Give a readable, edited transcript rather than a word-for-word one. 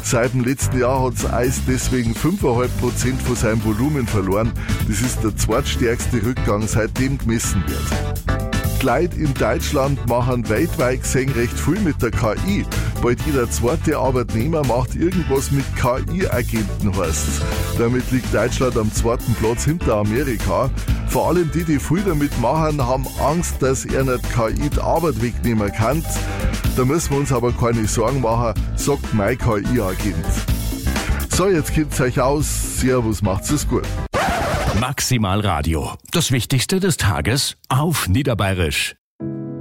Seit dem letzten Jahr hat das Eis deswegen 5,5% von seinem Volumen verloren. Das ist der zweitstärkste Rückgang, seitdem gemessen wird. Die Leute in Deutschland machen weltweit gesehen recht viel mit der KI. Bald jeder zweite Arbeitnehmer macht irgendwas mit KI-Agenten, heißt's. Damit liegt Deutschland am zweiten Platz hinter Amerika. Vor allem die viel damit machen, haben Angst, dass er nicht KI die Arbeit wegnehmen kann. Da müssen wir uns aber keine Sorgen machen, sagt mein KI-Agent. So, jetzt kennt's euch aus. Servus, macht's es gut. Maximal Radio. Das Wichtigste des Tages auf Niederbayerisch.